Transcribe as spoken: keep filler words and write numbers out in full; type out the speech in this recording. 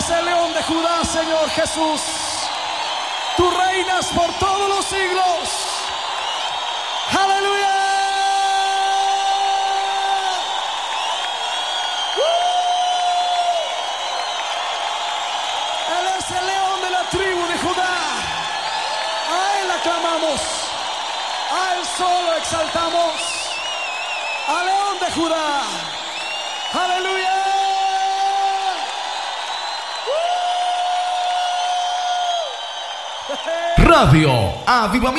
el león de Judá, Señor Jesús. Tú reinas por todos los siglos. Aleluya. Él es el león de la tribu de Judá. A Él aclamamos, a Él solo exaltamos, al león de Judá. Aleluya. Radio Avivamiento.